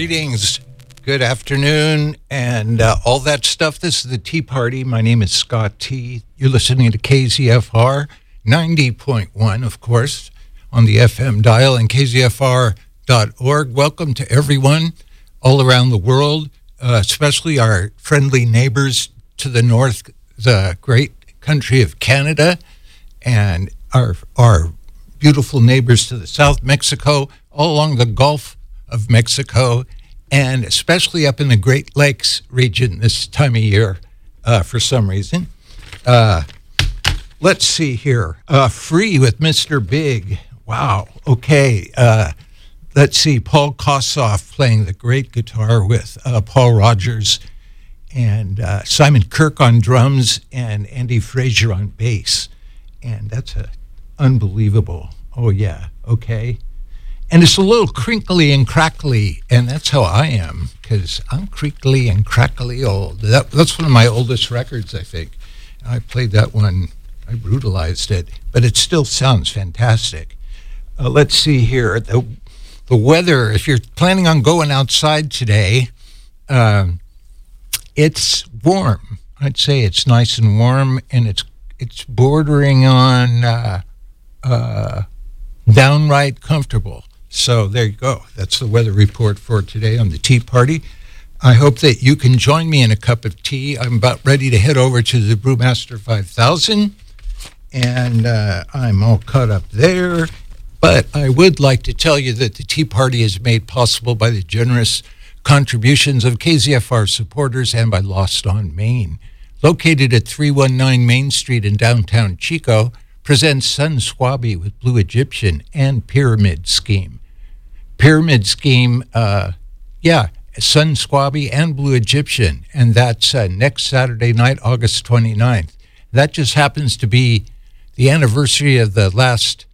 Greetings, good afternoon, and all that stuff. This is the Tea Party. My name is Scott T. You're listening to KZFR 90.1, of course, on the FM dial and kzfr.org. Welcome to everyone all around the world, especially our friendly neighbors to the north, the great country of Canada, and our beautiful neighbors to the south, Mexico, all along the Gulf of Mexico, and especially up in the Great Lakes region this time of year for some reason. Let's see here. Free with Mr. Big. Wow. Okay. Let's see. Paul Kossoff playing the great guitar with Paul Rogers, and Simon Kirke on drums, and Andy Fraser on bass. And that's unbelievable. Oh, yeah. Okay. And it's a little crinkly and crackly, and that's how I am, because I'm crinkly and crackly old. That's one of my oldest records, I think. I played that one. I brutalized it, but it still sounds fantastic. Let's see here. The weather, if you're planning on going outside today, it's warm. I'd say it's nice and warm, and it's bordering on downright comfortable. So there you go. That's the weather report for today on the Tea Party. I hope that you can join me in a cup of tea. I'm about ready to head over to the Brewmaster 5000, and I'm all caught up there. But I would like to tell you that the Tea Party is made possible by the generous contributions of KZFR supporters and by Lost on Main. Located at 319 Main Street in downtown Chico, presents Sun Swabi with Blue Egyptian and Pyramid Scheme. Pyramid Scheme, Sun Swabi and Blue Egyptian, and that's next Saturday night, August 29th. That just happens to be the anniversary of the last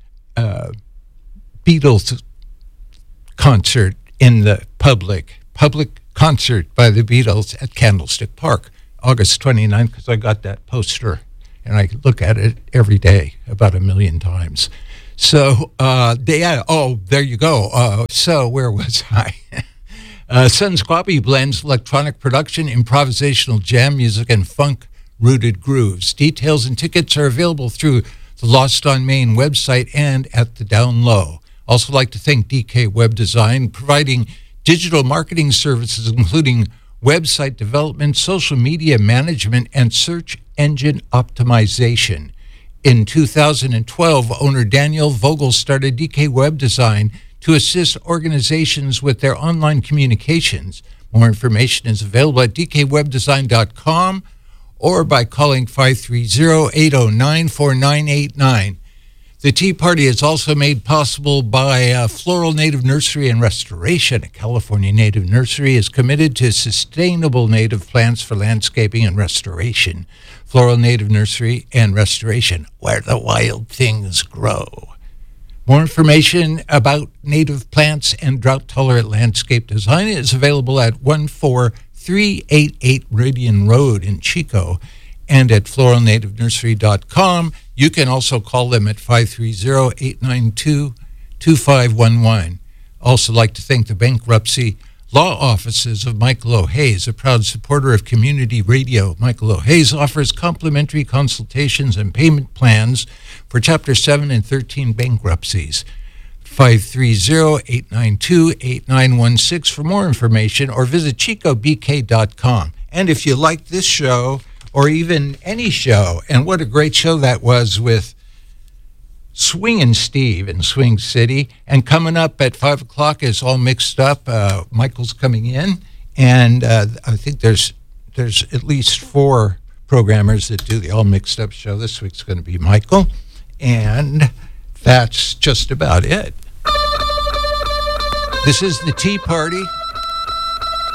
Beatles concert in the public concert by the Beatles at Candlestick Park, August 29th, because I got that poster and I look at it every day about 1 million times. So, there you go. So where was I? Sun Swabi blends electronic production, improvisational jam music, and funk-rooted grooves. Details and tickets are available through the Lost on Main website and at the Down Low. Also like to thank DK Web Design, providing digital marketing services, including website development, social media management, and search engine optimization. In 2012, owner Daniel Vogel started DK Web Design to assist organizations with their online communications. More information is available at dkwebdesign.com or by calling 530-809-4989. The Tea Party is also made possible by Floral Native Nursery and Restoration. A California Native Nursery is committed to sustainable native plants for landscaping and restoration. Floral Native Nursery and Restoration, where the wild things grow. More information about native plants and drought-tolerant landscape design is available at 14388 Meridian Road in Chico and at floralnativenursery.com. You can also call them at 530-892-2511. Also like to thank the bankruptcy law offices of Michael O'Hayes, a proud supporter of community radio. Michael O'Hayes offers complimentary consultations and payment plans for Chapter 7 and 13 bankruptcies. 530-892-8916 for more information, or visit chicobk.com. And if you like this show, or even any show, and what a great show that was with Swingin' Steve in Swing City. And coming up at 5 o'clock is All Mixed Up. Michael's coming in, and I think there's at least 4 programmers that do the All Mixed Up show. This week's going to be Michael, and that's just about it. This is the Tea Party,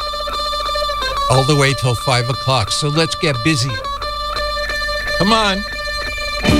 all the way till 5 o'clock. So let's get busy. Come on.